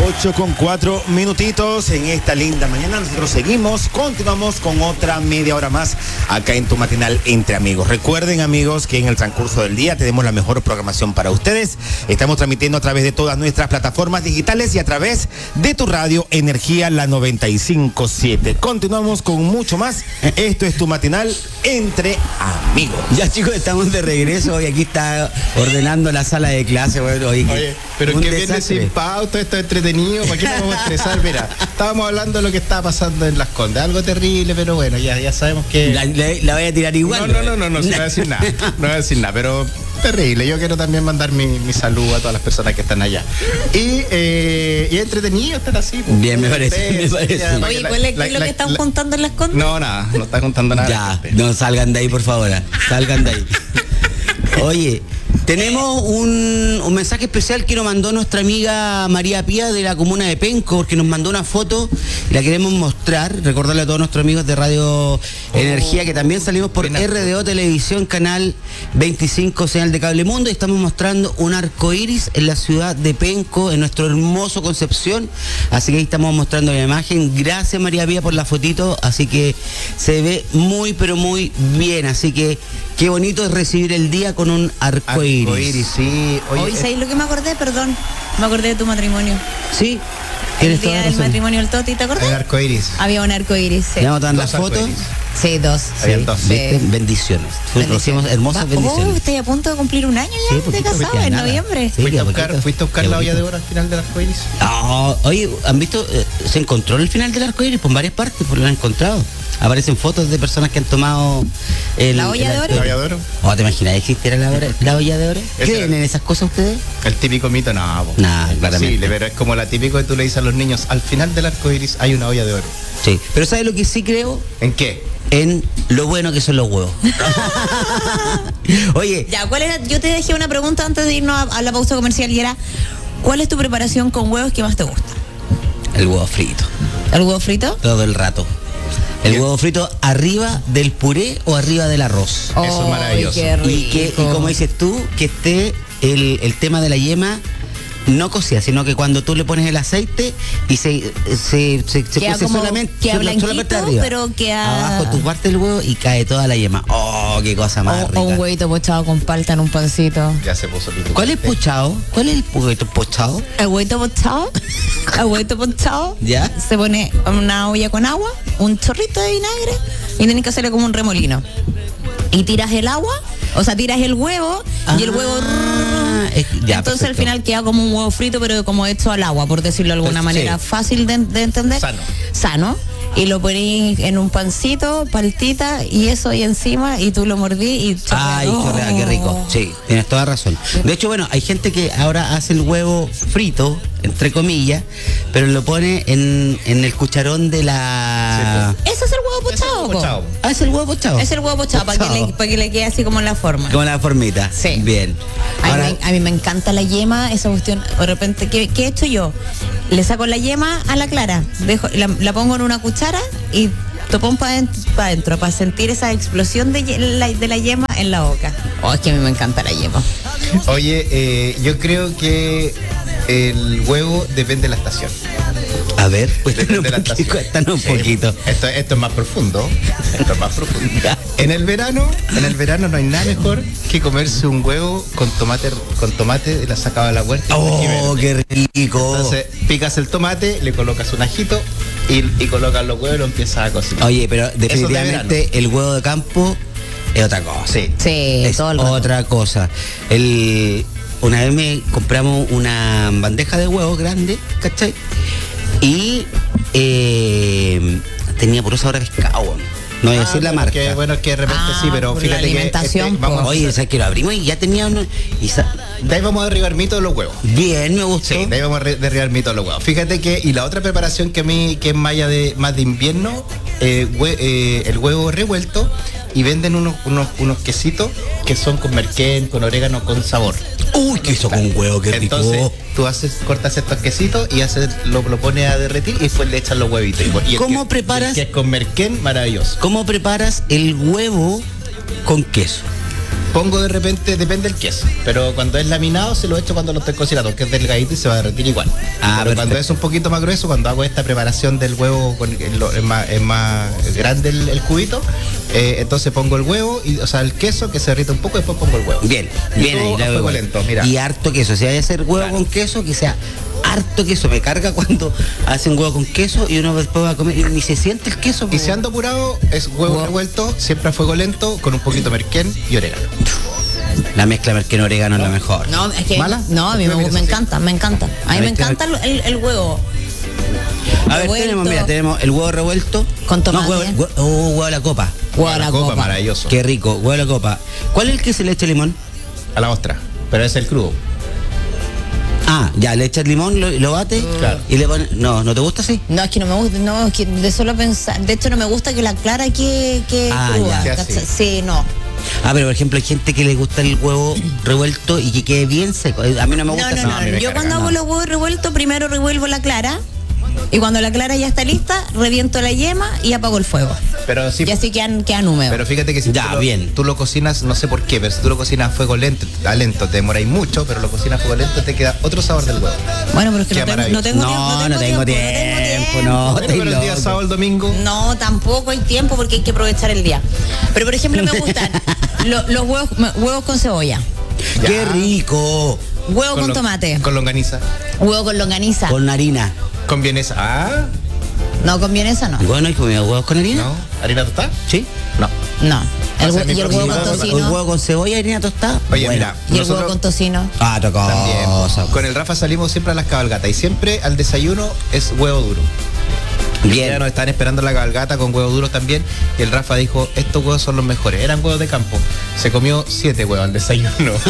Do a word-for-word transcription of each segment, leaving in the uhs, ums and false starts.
ocho con cuatro minutitos en esta linda mañana. Nosotros seguimos, continuamos con otra media hora más acá en tu matinal Entre Amigos. Recuerden, amigos, que en el transcurso del día tenemos la mejor programación para ustedes. Estamos transmitiendo a través de todas nuestras plataformas digitales y a través de tu radio Energía, la noventa y cinco punto siete. Continuamos con mucho más. Esto es tu matinal Entre Amigos. Ya, chicos, estamos de regreso. Hoy aquí está ordenando la sala de clase. Bueno, hoy, Oye, pero que viene sin pauta, esto es entretenido. ¿Para qué nos vamos a estresar? Mira, estábamos hablando de lo que estaba pasando en Las Condes. Algo terrible, pero bueno, ya, ya sabemos que... La, la, la voy a tirar igual. No, no, no, no, no, no, no voy a decir nada. No voy a decir nada, pero... terrible. Yo quiero también mandar mi, mi saludo a todas las personas que están allá. Y, eh, y entretenido estar así. Pues, bien, me parece, me parece. Oye, ¿cuál es, la, la, lo que están la, contando en Las Condes? No, nada, no está contando nada. Ya, no salgan de ahí, por favor. Salgan de ahí. Oye, tenemos un, un mensaje especial que nos mandó nuestra amiga María Pía de la comuna de Penco, porque nos mandó una foto y la queremos mostrar, recordarle a todos nuestros amigos de Radio oh, Energía que también salimos por R D O Televisión, canal veinticinco, señal de Cable Mundo, y estamos mostrando un arco iris en la ciudad de Penco, en nuestro hermoso Concepción, así que ahí estamos mostrando la imagen. Gracias, María Pía, por la fotito, así que se ve muy pero muy bien, así que qué bonito es recibir el día con un arco iris. Iris, sí. Oye, Hoy, ¿sabes lo que me acordé? Perdón, me acordé de tu matrimonio. Sí. El día del matrimonio del Toti, ¿te acordás? El arco iris. Había un arco iris. Sí. ¿Ya notan las fotos? Sí, dos. Sí, dos. ¿Viste? Bendiciones. Hicimos hermosas Va, bendiciones. Oh, estoy a punto de cumplir un año ya, sí, de casado, en nada. noviembre. Sí, ¿Fuiste, a buscar, ¿Fuiste a buscar la olla de oro al final del arco iris? Oh, oye, ¿han visto? Eh, se encontró el final del arco iris por varias partes, por lo han encontrado. Aparecen fotos de personas que han tomado el, la olla el, de oro. ¿La olla de oro? Oh, ¿te imaginas que existiera la, hora, la olla de oro? ¿Creen en esas cosas ustedes? El típico mito, no, pues, nah, claramente. Sí, pero es como la típico que tú le dices a los niños, al final del arco iris hay una olla de oro. Sí, pero ¿sabes lo que sí creo? ¿En qué? En lo bueno que son los huevos. Oye. Ya, ¿cuál era? Yo te dejé una pregunta antes de irnos a, a la pausa comercial y era, ¿cuál es tu preparación con huevos que más te gusta? El huevo frito. ¿El huevo frito? Todo el rato. El ¿Qué? Huevo frito arriba del puré o arriba del arroz. Oh, eso es maravilloso. Qué rico. Y, que, y como dices tú, que esté el, el tema de la yema no cocida, sino que cuando tú le pones el aceite y se se se, se queda cose como, solamente, queda solamente arriba. Pero queda... Abajo tú partes el huevo y cae toda la yema. Oh, qué cosa más o, rica. O un huevito pochado con palta en un pancito. Ya se puso lindo. ¿Cuál es pochado? ¿Cuál es el huevito pochado? El huevito pochado. El huevito pochado. ¿Ya? Se pone una olla con agua, un chorrito de vinagre y tienes que hacerle como un remolino. Y tiras el agua, o sea, tiras el huevo ah, y el huevo... Es, ya, entonces perfecto. Al final queda como un huevo frito, pero como hecho al agua, por decirlo de alguna manera. Sí. Fácil de, de entender. Sano. Sano. Y lo ponéis en un pancito, paltita y eso y encima y tú lo mordí y chorrea. Ay, chorrea, qué rico. Sí, tienes toda razón. De hecho, bueno, hay gente que ahora hace el huevo frito, entre comillas, pero lo pone en, en el cucharón de la... Sí, pues. Ese es el huevo pochado. pochado. Ah, es el huevo pochado. Es el huevo pochado, para que, le, para que le quede así como en la forma. Como la formita. Sí. Bien. A, ahora... mí, me, a mí me encanta la yema, esa cuestión. De repente, ¿qué, qué he hecho yo? Le saco la yema a la clara, dejo, la, la pongo en una cuchara y topón para pa adentro, para sentir esa explosión de la, de la yema en la boca. Oh, es que a mí me encanta la yema. Oye, eh, yo creo que el huevo depende de la estación. A ver, pues depende de la estación. Cuéntanos un sí, poquito. Esto, esto es más profundo. Esto es más profundo. En el verano, en el verano no hay nada mejor que comerse un huevo con tomate, con tomate de la sacada de la huerta. Oh, qué rico. Entonces, picas el tomate, le colocas un ajito y, y colocas los huevos y lo empiezas a cocinar. Oye, pero definitivamente de el huevo de campo es otra cosa. Sí. Sí, es todo el otra cosa. El, una vez me compramos una bandeja de huevos grande, ¿cachai? Y eh, tenía puro sabor a pescado. No voy a decir ah, la marca. Que, bueno, es que de repente ah, sí, pero fíjate la alimentación, que este, vamos oye, ¿sabes que lo abrimos y ya tenía uno? Y sa- de ahí vamos a derribar mitos de los huevos. Bien, me gustó. Sí, de ahí vamos a derribar mitos de los huevos. Fíjate que, y la otra preparación que a mí, que es más de, más de invierno, eh, hue, eh, el huevo revuelto, y venden unos, unos, unos quesitos que son con merquén, con orégano, con sabor. Uy, queso con huevo, qué rico. Entonces, tú haces, cortas estos quesitos y haces, lo, lo pones a derretir y después le echas los huevitos. Y, y ¿Cómo que, preparas? Que es con merquén, maravilloso. ¿Cómo preparas el huevo con queso? Pongo de repente, depende del queso, pero cuando es laminado se lo echo cuando lo estoy cocinando, porque es delgadito y se va a derretir igual. Ah, pero cuando perfecto. es un poquito más grueso, cuando hago esta preparación del huevo, con, es, lo- es más, es más grande el, el cubito, eh, entonces pongo el huevo, y, o sea, el queso que se derrita un poco y después pongo el huevo. Bien, Y bien todo ahí. a la fuego veo. lento, mira. Y harto queso. Si hay que hacer huevo Claro. con queso, que sea harto queso. Me carga cuando hacen huevo con queso y uno después va a comer y ni se siente el queso. Y po. si ando apurado, es huevo Huevo. revuelto, siempre a fuego lento, con un poquito de merquén y orégano. La mezcla merquén orégano es la mejor. No, es que. ¿Mala? No, a mí me, ¿Tú me me miras así? encanta, me encanta. A mí me Viste, encanta el, el huevo. A ver, revuelto. tenemos, mira, tenemos el huevo revuelto. Con tomate. No, huevo, huevo, oh, huevo a la copa. Huevo a la copa. Maravilloso. Qué rico, huevo a la copa. ¿Cuál es el que se le echa limón? A la ostra, pero es el crudo. Ah, ya, le echas limón, lo, lo bate Claro. y le pones. No, ¿no te gusta así? No, es que no me gusta, no, es que de solo pensar, de hecho no me gusta que la clara que, que Ah, cruda, ya. ¿cachai? ¿Qué Sí, no. Ah, pero por ejemplo, hay gente que le gusta el huevo revuelto y que quede bien seco. A mí no me No, gusta no, así. a mí no. me Yo carga, cuando hago no. los huevos revueltos, primero revuelvo la clara. Y cuando la clara ya está lista, reviento la yema y apago el fuego. Pero sí, Y así quedan, quedan húmedos. pero fíjate que si Ya, tú, lo, bien. tú lo cocinas, no sé por qué, pero si tú lo cocinas a fuego lento, a lento te demoráis mucho, pero lo cocinas a fuego lento te queda otro sabor del huevo. Bueno, pero es que Qué no tengo, maravilloso. no tengo No, tiempo. no tengo tiempo, no. Bueno, estoy pero el día loco. sábado, el domingo. No, tampoco hay tiempo porque hay que aprovechar el día. Pero por ejemplo me gustan lo- los huevos, huevos con cebolla, Ya. ¡Qué rico! huevo con, lo- tomate, Con longaniza. huevo con longaniza. Con harina. Con vienesa. Ah, No, con vienesa no. Bueno, ¿y comido huevos con harina? ¿no? ¿Harina tostada? ¿Sí? No. No. El, Ese hue- es mi y el huevo próximo con huevo. ¿El tocino. huevo con cebolla y harina tostada? Oye, Bueno. mira, Y el nosotros huevo con tocino. Ah, otra también. cosa. Con el Rafa salimos siempre a las cabalgatas y siempre al desayuno es huevo duro. Bien. Ya nos estaban esperando la cabalgata con huevos duros también. Y el Rafa dijo, estos huevos son los mejores. Eran huevos de campo. Se comió siete huevos al desayuno.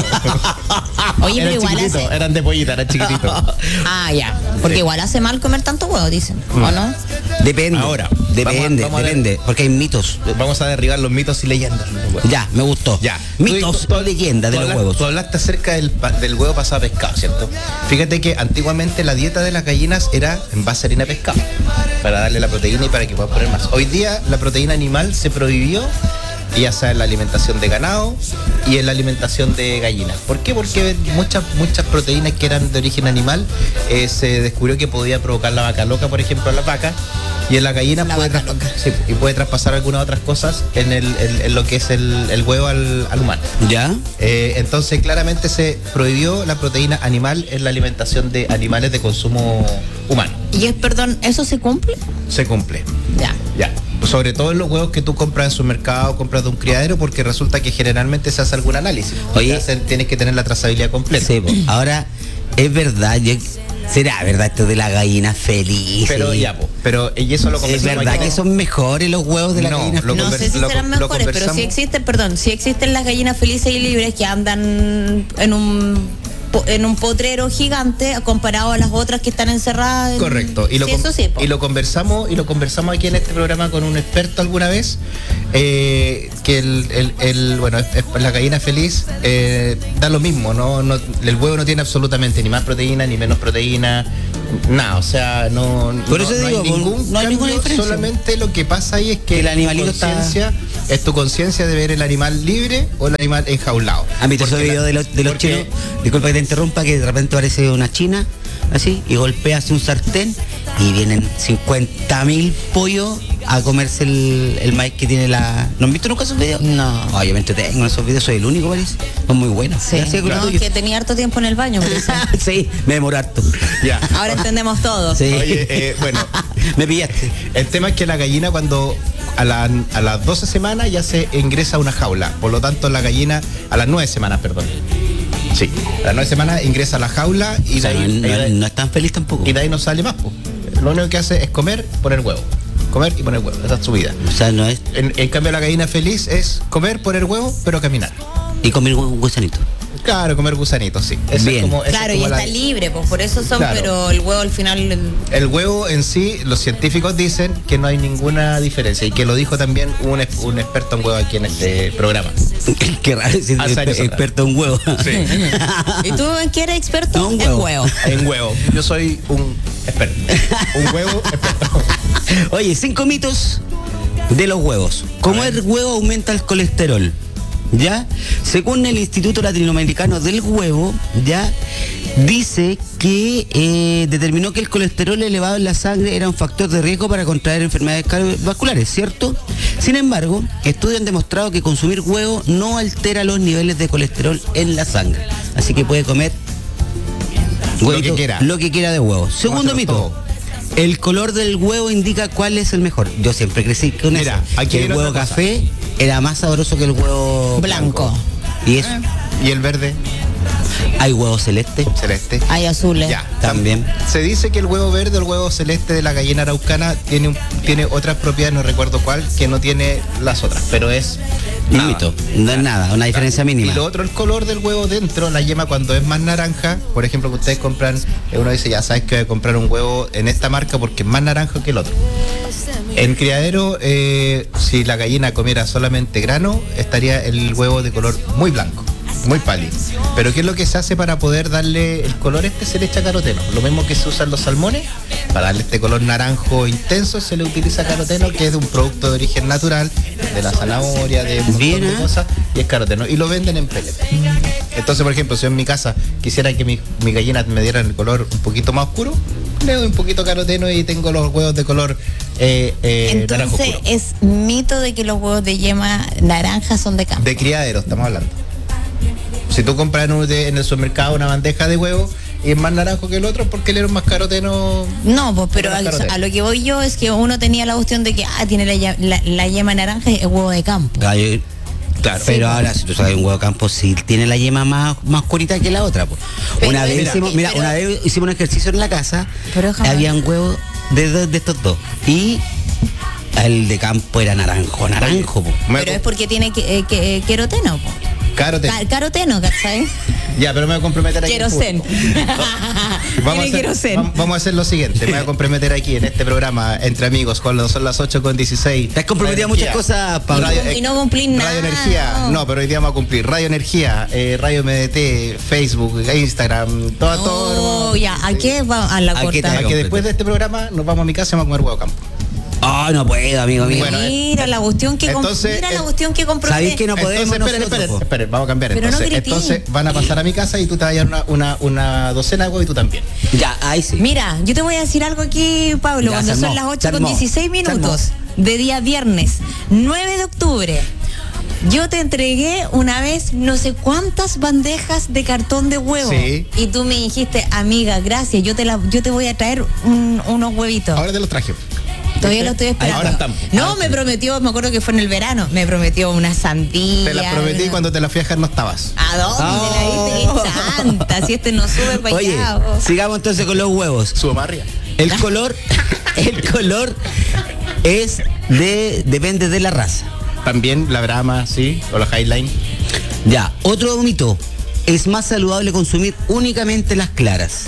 Oye, eran pero igual chiquititos, hace. eran de pollita, eran chiquititos. Ah, ya. Porque Sí. igual hace mal comer tanto huevo, dicen. ¿O no? Depende. Ahora, Depende, vamos a- vamos a ver. depende. Porque hay mitos. Vamos a derribar los mitos y leyendas. de los huevos. Ya, me gustó. Ya. Mitos Tú- o leyendas de tú los hablaste- huevos. Tú hablaste acerca del, pa- del huevo pasado a pescado, ¿cierto? Fíjate que antiguamente la dieta de las gallinas era en base a harina de pescado, para darle la proteína y para que puedan poner más. Hoy día la proteína animal se prohibió, ya sea en la alimentación de ganado y en la alimentación de gallinas. ¿Por qué? Porque muchas muchas proteínas que eran de origen animal eh, se descubrió que podía provocar la vaca loca, por ejemplo, a la vaca. Y en la gallina La puede, vaca traspa- loca. sí, y puede traspasar algunas otras cosas en, el, en- en lo que es el, el huevo al, al humano. ¿Ya? Eh, entonces claramente se prohibió la proteína animal en la alimentación de animales de consumo humano. Y es, perdón, ¿eso se cumple? Se cumple. Ya. Ya. Sobre todo en los huevos que tú compras en su mercado, compras de un criadero, porque resulta que generalmente se hace algún análisis. Oye. Te hacen- tienes que tener la trazabilidad completa. Sí, po. Ahora, es verdad, yo- ¿será verdad esto de la gallina feliz? Pero Sí. ya, po. Pero y eso lo ¿Es conversamos verdad aquí. que son mejores los huevos de la No, gallina lo feliz? No conver- sé si lo- serán lo mejores, pero conversamos. sí existen, perdón, sí existen las gallinas felices y libres que andan en un po- en un potrero gigante comparado a las otras que están encerradas. en- Correcto. Y lo, sí, con- eso sí. po. y lo conversamos y lo conversamos aquí en este programa con un experto alguna vez, eh, que el, el- el- bueno, es- es- la gallina feliz eh, da lo mismo, ¿no? No, el huevo no tiene absolutamente ni más proteína ni menos proteína, nada, o sea, no, Por no- eso no digo, hay ningún no hay ninguna cambio, diferencia. solamente lo que pasa ahí es que El animalito tu está- conciencia es tu conciencia de ver el animal libre o el animal enjaulado. ¿Han visto esos Porque la- videos de los, de los porque- chinos? Disculpa que te interrumpa, que de repente aparece una china, así, y golpea así un sartén, y vienen cincuenta mil pollos a comerse el, el maíz que tiene la... ¿No han visto nunca esos videos? No. Obviamente tengo esos videos, soy el único, parece. Son muy buenos. Sí, Ya sé que no, lo tuyo. que tenía harto tiempo en el baño, por eso. Sí, me demoró harto. Ya. Ahora entendemos todo. Sí. Oye, eh, bueno, Me pillaste. el tema es que la gallina cuando a, la- a las doce semanas ya se ingresa a una jaula. Por lo tanto, la gallina a las nueve semanas, perdón. Sí, a las nueve semanas ingresa a la jaula y, O sea, de, ahí, no, y de no- ahí- no es tan feliz tampoco. y de ahí no sale más. Po. Lo único que hace es comer, poner huevo. Comer y poner huevo. Esa es su vida. O sea, no es... En, en cambio, la gallina feliz es comer, poner huevo, pero caminar. Y comer un gusanito. Claro, comer gusanitos, sí. Esa Bien. Es como, esa Claro, es y como está la- libre, pues por eso son, Claro. pero el huevo al final. el- El huevo en sí, los científicos dicen que no hay ninguna diferencia y que lo dijo también un, ex- un experto en huevo aquí en este programa. Qué raro decir Hace años atrás. experto en huevo. ¿Y tú en qué eres experto? No, un En huevo. huevo. En huevo. Yo soy un experto. Un huevo experto. Oye, cinco mitos de los huevos. ¿Cómo A ver. el huevo aumenta el colesterol? ¿ya? Según el Instituto Latinoamericano del Huevo, ¿ya? Dice que eh, determinó que el colesterol elevado en la sangre era un factor de riesgo para contraer enfermedades cardiovasculares, ¿cierto? Sin embargo, estudios han demostrado que consumir huevo no altera los niveles de colesterol en la sangre. Así que puede comer huevito, lo que quiera. Lo que quiera de huevo. Segundo mito. Todo. El color del huevo indica cuál es el mejor. Yo siempre crecí con Mira, eso. aquí Que hay el otra huevo cosa. café era más sabroso que el huevo Blanco. Y eso. Y el verde, Hay huevo celeste. celeste. Hay azules. Ya, También. Se dice que el huevo verde o el huevo celeste de la gallina araucana tiene, un- tiene otras propiedades, no recuerdo cuál, que no tiene las otras, pero es Un nada. mito. No es nada, una diferencia mínima. Y lo otro, el color del huevo dentro, la yema cuando es más naranja, por ejemplo, que ustedes compran, eh, uno dice, ya sabes que voy a comprar un huevo en esta marca porque es más naranja que el otro. En criadero, eh, si la gallina comiera solamente grano, estaría el huevo de color muy blanco, muy pálido. Pero ¿qué es lo que se hace para poder darle el color este? Se le echa caroteno. Lo mismo que se usan los salmones, para darle este color naranjo intenso se le utiliza caroteno, que es de un producto de origen natural, de la zanahoria, de un montón Bien, de ¿eh? cosas, y es caroteno. Y lo venden en pellet. Entonces, por ejemplo, si yo en mi casa quisiera que mi, mi gallinas me dieran el color un poquito más oscuro, le doy un poquito de caroteno y tengo los huevos de color eh, eh, naranjo Entonces oscuro. es mito de que los huevos de yema naranja son de campo. De criadero estamos hablando. Si tú compras en, un- de- en el supermercado una bandeja de huevos y es más naranjo que el otro, porque le dieron más caroteno. No, pues, pero Más a, caroteno. a lo que voy yo es que uno tenía la cuestión de que ah, tiene la, ya- la- la yema naranja y es huevo de campo. Gallo- Claro. Pero ahora, si tú sabes un huevo campo, sí tiene la yema más, más oscurita que la otra. Pues. Pero Una es vez que- hicimos, mira, pero- una vez hicimos un ejercicio en la casa, Pero jamás- habían huevos de, dos- de estos dos. Y el de campo era naranjo, naranjo. Po. Me Pero voy es porque tiene que, eh, que- eh, queroteno, po. a- caroteno. Ca- caroteno, ¿sabes? Ya, pero me voy a comprometer aquí. en Querosén. público. Vamos a, Tiene hacer, querosén. vam- vamos a hacer lo siguiente. Me voy a comprometer aquí en este programa entre amigos cuando son las ocho con dieciséis. Te has comprometido a Radio muchas Energía. cosas, Pablo. Radio- Y no cumplís nada, Radio Energía. no. No, pero hoy día vamos a cumplir. Radio Energía, eh, Radio M D T, Facebook, Instagram, todo, todo. Oh, ya, ¿a qué va a la ¿A qué te corta? A que después de este programa nos vamos a mi casa y vamos a comer huevo campo. Ah, no puedo, amigo mío. Bueno, Mira la cuestión que com- entonces, mira la eh, cuestión que compromete. ¿sabéis que no podemos Entonces, esperen, nosotros, esperen, po? esperen, vamos a cambiar. Pero no entonces, grité. entonces van a pasar a mi casa y tú te vas a llevar una, una, una docena de huevos y tú también. Ya, ahí sí. Mira, yo te voy a decir algo aquí, Pablo, Ya, cuando se son armó, las se ocho con armó, dieciséis se minutos de día viernes, nueve de octubre. Yo te entregué una vez no sé cuántas bandejas de cartón de huevo. Sí. Y tú me dijiste, amiga, gracias, yo te la, yo te voy a traer un- unos huevitos. Ahora te los traje. Todavía lo estoy esperando. Ahora estamos. No, Ahora me prometió, me acuerdo que fue en el verano, me prometió una sandía. Te las prometí y cuando te las fui a dejar no estabas. ¿A dónde Oh. la viste? ¡Qué chanta! Si este no sube para Oye, allá. vos. sigamos entonces con los huevos. Su amarria. El color, el color es de, depende de la raza. También la Brahma, sí, o la Highline. Ya, otro mito. Es más saludable consumir únicamente las claras.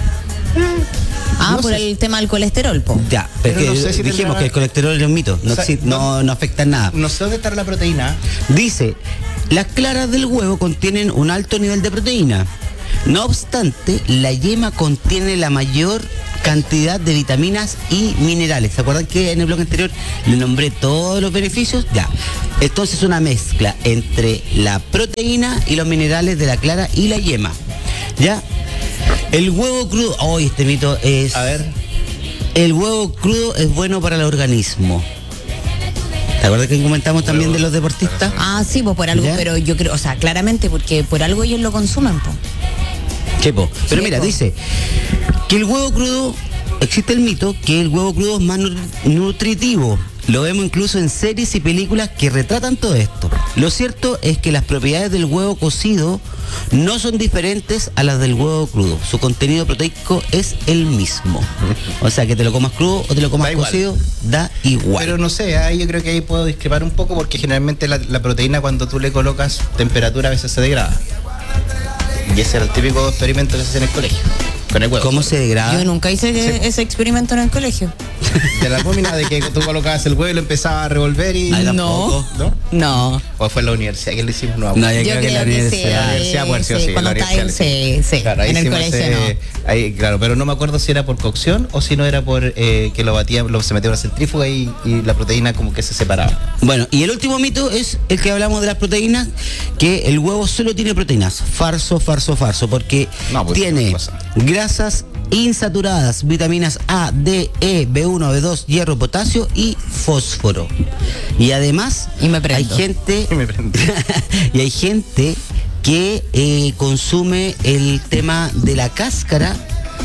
Ah, No por sé. el tema del colesterol, po. Ya, Pero pero no sé si dijimos tendrá- que el colesterol es un mito. No, O sea, exi- no, no afecta en nada. No sé dónde está la proteína. Dice, las claras del huevo contienen un alto nivel de proteína. No obstante, la yema contiene la mayor cantidad de vitaminas y minerales. ¿Se acuerdan que en el bloque anterior le nombré todos los beneficios? Ya. Entonces una mezcla entre la proteína y los minerales de la clara y la yema. ¿Ya? El huevo crudo... Oh, este mito es... A ver. El huevo crudo es bueno para el organismo. ¿Te acuerdas que comentamos también de los deportistas? Ah, sí, pues por algo, ¿Ya? pero yo creo, o sea, claramente porque por algo ellos lo consumen, po. Chepo. Pero Sí, mira, po. dice que el huevo crudo, existe el mito que el huevo crudo es más nu- nutritivo. Lo vemos incluso en series y películas que retratan todo esto. Lo cierto es que las propiedades del huevo cocido no son diferentes a las del huevo crudo. Su contenido proteico es el mismo. O sea, que te lo comas crudo o te lo comas Da igual. cocido, da igual. Pero no sé, ahí yo creo que ahí puedo discrepar un poco porque generalmente la, la proteína cuando tú le colocas temperatura a veces se degrada. Y ese era el típico experimento que se hace en el colegio. Con el huevo. ¿Cómo se degrada? Yo nunca hice Sí. ese experimento en el colegio. De la gómina de que tú colocabas el huevo y lo empezabas a revolver y. Ay, No. tampoco. ¿No? No. ¿O fue en la universidad que lo hicimos? No, No, yo, Yo creo que en la creo que sí. universidad. En la universidad, pues, sí o sí, Cuando en la estaba en universidad, sí, sí. Claro, ahí En el hicimos colegio ese- no. ahí, claro, pero no me acuerdo si era por cocción o si no era por eh, que lo batía, lo, se metía en una centrífuga y, y la proteína como que se separaba. Bueno, y el último mito es el que hablamos de las proteínas, que el huevo solo tiene proteínas. Farso, farso, farso, porque No, pues, tiene cosa. grasas insaturadas, vitaminas A, D, E, B uno, B dos, hierro, potasio y fósforo. Y además Y me hay prendo. gente Y me prendo. y hay gente que eh, consume el tema de la cáscara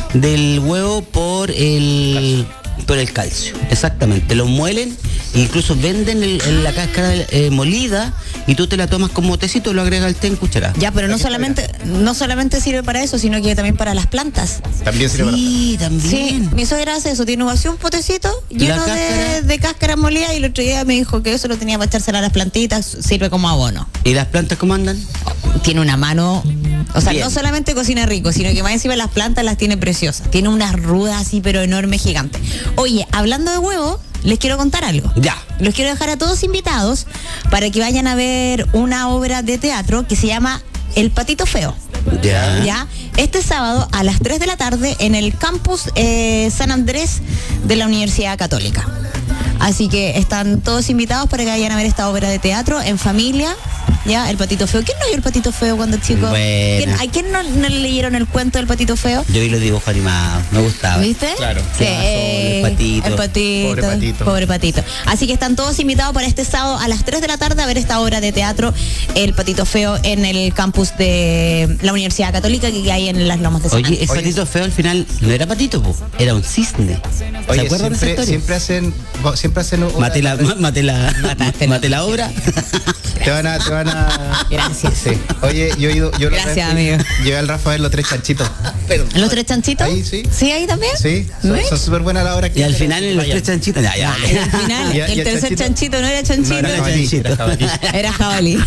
del huevo por el por el calcio. Exactamente, lo muelen e incluso venden el- el- la cáscara eh, molida y tú te la tomas como tecito, lo agregas al té en cuchara. Ya, pero no solamente, no solamente sirve para eso, sino que también para las plantas. También sirve Sí, Sí, también. mi suegra hace eso, tiene así un potecito lleno La cáscara. de, de cáscara molida y el otro día me dijo que eso lo tenía para echársela a las plantitas, sirve como abono. ¿Y las plantas cómo andan? Tiene una mano, o sea, Bien. no solamente cocina rico, sino que más encima las plantas las tiene preciosas. Tiene unas rudas así, pero enormes, gigantes. Oye, hablando de huevo, les quiero contar algo. Ya. Los quiero dejar a todos invitados para que vayan a ver una obra de teatro que se llama El Patito Feo. Ya. ¿Ya? Este sábado a las tres de la tarde en el campus eh, San Andrés de la Universidad Católica. Así que están todos invitados para que vayan a ver esta obra de teatro en familia. ¿Ya? El Patito Feo. ¿Quién no vio El Patito Feo cuando chico? Buena. ¿Quién, ¿A quién no, no le leyeron el cuento del Patito Feo? Yo vi los dibujos animados, me gustaba. ¿Viste? Claro. Sí, El patito. el patito. Pobre patito. Pobre patito. Así que están todos invitados para este sábado a las tres de la tarde a ver esta obra de teatro, El Patito Feo, en el campus de la Universidad Católica que hay en las Lomas de San Oye, Andrés. el patito feo al final no era patito, po, era un cisne. ¿Se Oye, acuerdan de esa siempre, historia? siempre hacen, siempre hacen una- Mate la, ma- mate la, mate la obra. te van a, te van a. Gracias. Sí. Oye, yo he ido, yo la Gracias, otra vez fui- amigo. Llevé al Rafael los tres chanchitos. Pero, ¿Los tres chanchitos? Ahí, sí. ¿Sí, ahí también? sí, son ¿Ves? son súper buenas la hora que Y al final en los vayan. tres chanchitos. Ya, ya. Y al final, Y- y el el tercer chanchito- chanchito no era chanchito, No, era Era jabalí, chanchito. era jabalí. era jabalí.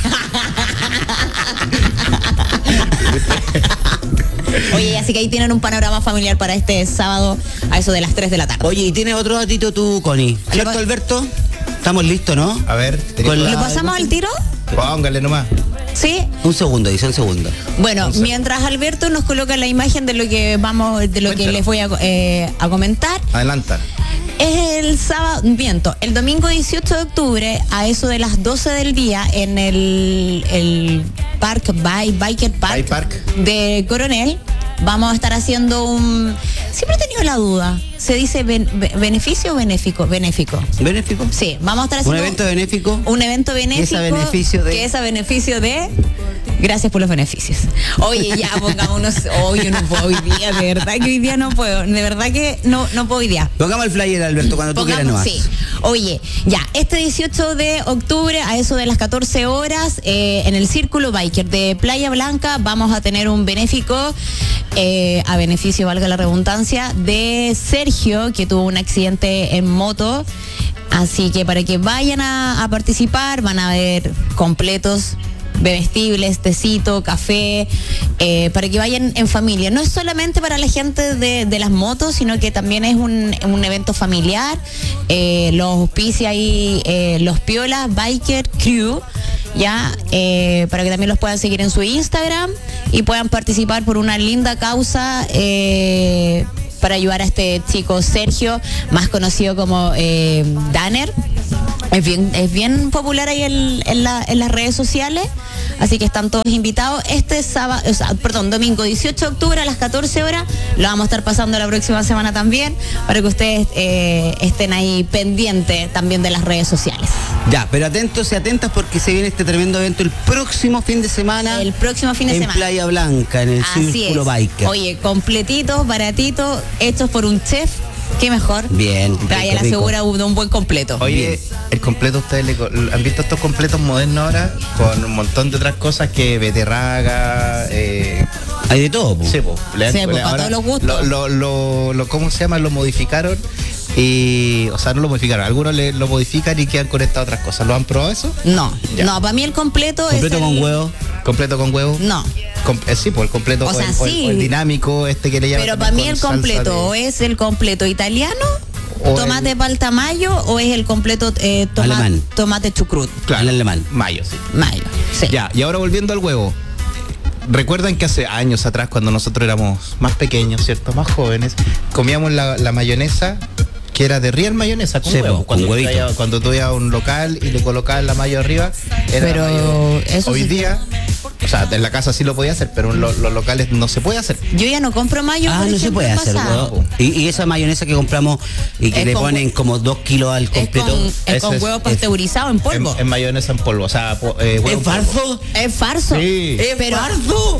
Oye, así que ahí tienen un panorama familiar para este sábado a eso de las tres de la tarde. Oye, ¿y tienes otro datito tú, Connie? ¿Cierto, pa- Alberto? Estamos listos, ¿no? A ver, Con ¿Lo la- pasamos al tiro? póngale nomás. Sí. Un segundo, dice un segundo. Bueno, mientras Alberto nos coloca la imagen de lo que vamos, de lo que Cuéntalo. les voy a, eh, a comentar. Adelanta. Es el sábado, miento, el domingo dieciocho de octubre a eso de las doce del día en el, el Park Bi- Biker Park, Bike Park. de Coronel. Vamos a estar haciendo un... Siempre he tenido la duda. ¿Se dice ben- be- beneficio o benéfico? Benéfico. ¿Benéfico? Sí, vamos a estar ¿Un haciendo... evento benéfico? Un evento benéfico. Que es a beneficio de- Que es a beneficio de... Gracias por los beneficios. Oye, ya pongámonos... Hoy yo no puedo hoy día, de verdad que hoy día no puedo. De verdad que no, no puedo hoy día. Pongamos el flyer, Alberto, cuando tú quieras Pongamos, nomás. sí. Oye, ya, este dieciocho de octubre, a eso de las catorce horas, eh, en el Círculo Biker de Playa Blanca, vamos a tener un benéfico, eh, a beneficio, valga la redundancia, de Sergio, que tuvo un accidente en moto. Así que para que vayan a, a participar, van a ver completos, bebestibles, tecito, café, eh, para que vayan en familia. No es solamente para la gente de, de las motos, sino que también es un, un evento familiar. Eh, los auspicia ahí eh, los Piolas Biker Crew, ya, eh, para que también los puedan seguir en su Instagram y puedan participar por una linda causa. Eh, para ayudar a este chico Sergio, más conocido como eh, Danner. Es bien, es bien popular ahí en, en, la- en las redes sociales, así que están todos invitados. Este sábado, o sea, perdón, domingo dieciocho de octubre a las catorce horas, lo vamos a estar pasando la próxima semana también, para que ustedes eh, estén ahí pendientes también de las redes sociales. Ya, pero atentos y atentas porque se viene este tremendo evento el próximo fin de semana. El próximo fin de en semana. Playa Blanca, en el Así Círculo es. Biker. Oye, completitos, baratitos, hechos por un chef, qué mejor. Bien, Que vaya rico, la rico. segura de un buen completo. Oye, el completo, ¿ustedes le co- han visto estos completos modernos ahora? Con un montón de otras cosas que beterraga, eh, Hay de todo, po. sí, po, le- Sí, po, le- para ahora todos los gustos. Lo, lo, lo, lo- ¿cómo se llama? Lo modificaron y, o sea, no lo modificaron. Algunos le, lo modifican y quedan conectados a otras cosas. ¿Lo han probado eso? No, Ya. no, para mí el completo, Completo es el, con huevo. ¿Completo con huevo? No. Com- eh, sí, pues el completo O o, sea, el, o el- sí. o el dinámico, este que le llaman. Pero también para mí con el salsa completo de- o es el completo italiano, O tomate el- palta mayo, o es el completo eh, toma- Alemán. tomate chucrut. Claro, el alemán. Mayo, sí. Mayo. Sí. Ya, y ahora volviendo al huevo. Recuerdan que hace años atrás, cuando nosotros éramos más pequeños, ¿cierto? Más jóvenes, comíamos la, la mayonesa que era de real mayonesa con Sí, huevo. po, Cuando, con tú huevito. ibas- cuando tú ibas a un local y le colocabas la mayo arriba, era Pero mayo. eso Hoy sí- día, o sea, en la casa sí lo podía hacer, pero en lo- los locales no se puede hacer. Yo ya no compro mayo. Ah, por no se ejemplo, puede hacer, envasado. huevo. Y, y esa mayonesa que compramos y que Es le con ponen hue- como dos kilos al Es completo. con, es Ese con es- huevo es- pasteurizado en polvo. En, en mayonesa en polvo, o sea, po- eh, huevo ¿Es en polvo. farzo? Es farso. Sí. ¿Es Pero- farzo?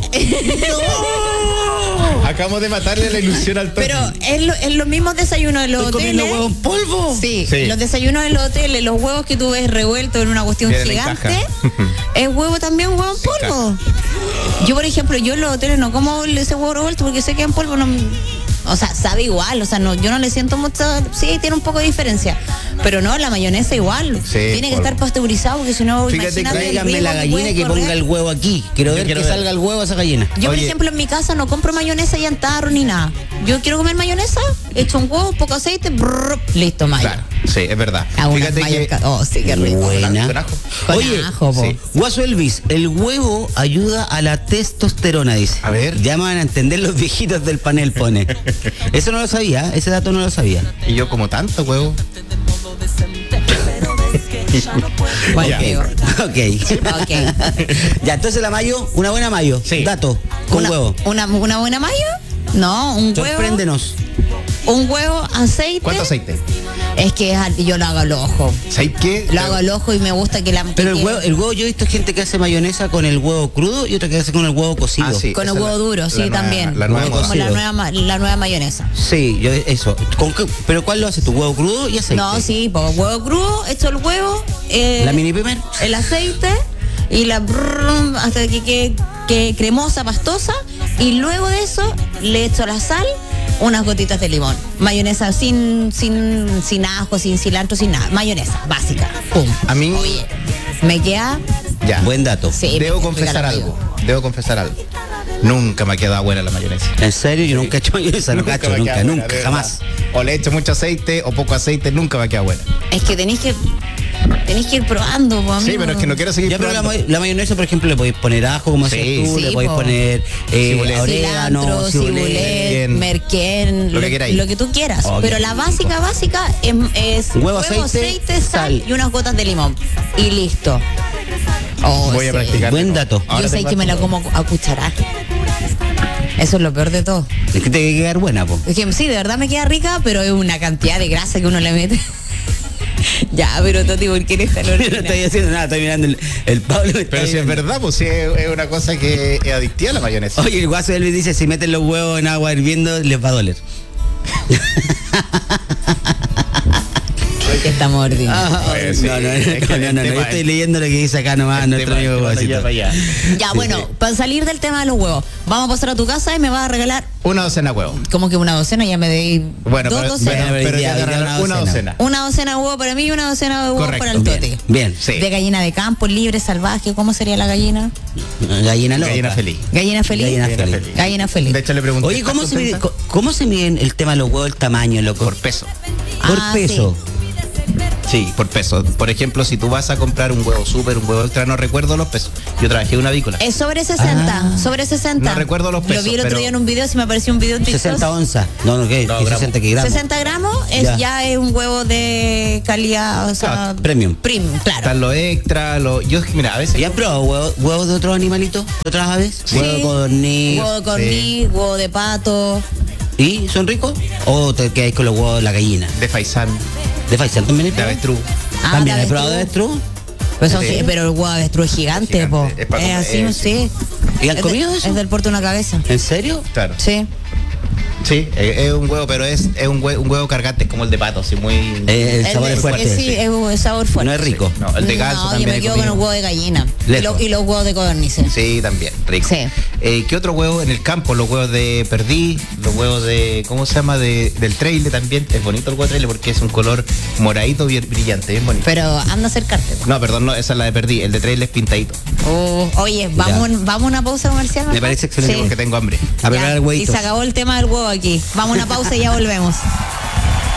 ¡No! Acabamos de matarle la ilusión al toque. Pero es, lo, es los mismos desayunos de los ¿Estoy comiendo hoteles. huevo en polvo? Sí, Sí. los desayunos de los hoteles, los huevos que tú ves revueltos en una cuestión Vienen en gigante, caja. es huevo también, huevo en polvo. Yo, por ejemplo, yo en los hoteles no como ese huevo revuelto porque sé que en polvo no... O sea, sabe igual, o sea, no, yo no le siento mucho... Sí, tiene un poco de diferencia. Pero no, la mayonesa igual. Sí, tiene que polvo. estar pasteurizado porque si no, Fíjate que imagínate el Tráigame riesgo la gallina puede que correr. ponga el huevo aquí. Quiero Yo ver quiero que ver. salga el huevo a esa gallina. Yo, por Oye. ejemplo, en mi casa no compro mayonesa y en tarro ni nada. Yo quiero comer mayonesa, echo un huevo, poco aceite, brrr, listo, mayo. Claro, sí, es verdad. Ah, unas Fíjate mayos que ca- Oh, sí, qué rico. Buena. con ajo. Con Oye, ajo, po. sí. Guaso Elvis, el huevo ayuda a la testosterona, dice. A ver. Ya me van a entender los viejitos del panel, pone. Eso no lo sabía, ese dato no lo sabía. Y yo como tanto huevo. Bueno, Ya. digo. Ok. Ok. Ya, entonces la mayo, una buena mayo. Sí. Dato, con una, huevo. Una, una buena mayo? No, un huevo. Sorpréndenos. Un huevo, aceite. ¿Cuánto aceite? Es que es al- yo lo hago al ojo. ¿Sabes qué? Lo hago al ojo y me gusta que la. Pero el que- huevo, el huevo, yo he visto gente que hace mayonesa con el huevo crudo y otra que hace con el huevo cocido. Ah, sí. Con el esa es huevo la- duro, la sí, nueva- también. la nueva Como moda. la Cocido. nueva, ma- la nueva mayonesa. Sí, yo eso. ¿Con qué- ¿Pero cuál lo haces tú? ¿Huevo crudo y aceite? No, sí, pues huevo crudo, echo el huevo, eh, ¿La mini primer? el aceite y la brrr, hasta que quede que cremosa, pastosa, y luego de eso le echo la sal, unas gotitas de limón. Mayonesa sin sin sin ajo, sin cilantro, sin nada. Mayonesa básica. Pum. A mí, Oye, me queda ya. Buen dato. sí, Debo me- confesar me algo. Debo confesar algo. Nunca me ha quedado buena la mayonesa. ¿En serio? Yo nunca he hecho mayonesa, no cacho, me nunca, queda buena, nunca, de jamás. verdad. O le echo mucho aceite o poco aceite, nunca me queda buena. Es que tenéis que tenéis que ir probando, po, Sí, amigo. pero es que no quiero seguir Ya, pero la, probando. ma- la mayonesa, por ejemplo, le podéis poner ajo, como Sí, decías tú, sí, le podéis po. poner eh, Cibulet. orégano, Cilantro, cibulet. cibulet, merquén, merquén, lo que queráis. lo que tú quieras. Ok. Pero la básica, básica es, es Huevo, aceite, sal, sal. y unas gotas de limón. Y listo. Oh, Voy a sí. practicar. Buen dato. Ahora Yo sé tengo que me la harto. como a cucharar. Eso es lo peor de todo. Es que te tiene que quedar buena, po. Es que sí, de verdad me queda rica, pero es una cantidad de grasa que uno le mete. Ya, pero Toti, ¿por qué eres tan Yo no original? estoy haciendo nada, estoy mirando el, el Pablo. me está Pero si es mirando. verdad, pues sí, es, es una cosa que es adictiva la mayonesa. Oye, el guaso Elvis dice, si meten los huevos en agua hirviendo, les va a doler. Porque está mordido. Ah, Pues sí, no, no, es que no, el no, no, tema yo estoy es- leyendo lo que dice acá nomás El nuestro tema amigo es que Guasito. vaya para allá. Ya, Sí, bueno, sí. para salir del tema de los huevos, vamos a pasar a tu casa y me vas a regalar Una docena de huevos. como que una docena, ya me di Bueno, dos pero, docenas. bueno, Bueno, pero hoy ya día- te hoy día regalan una una docena. docena. Una docena de huevo para mí y una docena de huevo Correcto. para el Bien, Tote. bien. Sí. De gallina de campo, libre, salvaje, ¿cómo sería la gallina? Gallina loca. Gallina feliz. Gallina feliz. Gallina Gallina feliz. feliz. Gallina feliz. De hecho, le pregunté. Oye, ¿cómo ¿estás se, mide, contenta? co- ¿cómo se miden el tema de los huevos, el tamaño, loco? Por peso. Por Ah, peso. Sí, por peso. Por ejemplo, si tú vas a comprar un huevo super, un huevo extra, no recuerdo los pesos. Yo trabajé en una avícola. Es sobre sesenta, Ah. sobre sesenta. No recuerdo los Lo pesos, vi el otro pero- día en un video, si me apareció un video en TikTok. sesenta onzas. No, no, ¿qué? No, ¿Qué gramos. sesenta que gramos? sesenta gramos es, Ya. ya. es un huevo de calidad, o sea, Ah, premium. Premium, claro. Están los extra, los. Yo, mira, a veces. ¿Y han probado huevos, huevos de otros animalitos? ¿De otras aves? Sí. Huevo de codorniz. Huevo de corniz, huevo de pato. ¿Y son ricos? ¿O te quedáis con los huevos de la gallina? De faisán, ¿De faisán también? he de probado? avestruz. Ah, ¿También de he probado de avestruz. avestruz? Pues son- Sí. sí, pero el huevo de avestruz es gigante, Gigante, po. es para Es comer, así, eh, sí. ¿Y han Es comido de- eso? Es del puerto de una cabeza. ¿En serio? Claro. Sí. Sí, es, es un huevo, pero es, es un, huevo, un huevo cargante, es como el de pato, así muy. Eh, el sabor de- es fuerte. Sí, es un sabor fuerte. No es rico. No, el de ganso No, yo también. me he quedo con el comido. huevo de gallina. Y, Lejos. lo- y los huevos de codornices. Sí, también, rico. Sí. Eh, ¿Qué otro huevo? En el campo, los huevos de perdí, los huevos de, ¿cómo se llama? De, del trailer también. Es bonito el huevo de trailer porque es un color moradito bien brillante, bien bonito. Pero anda a acercarte. No, perdón, no, esa es la de perdí. El de trailer es pintadito. Oh, oye, vamos, vamos a una pausa comercial. Me parece excelente Sí. porque tengo hambre. A preparar Ya, y huevitos. se acabó el tema del huevo aquí. Vamos a una pausa y ya volvemos.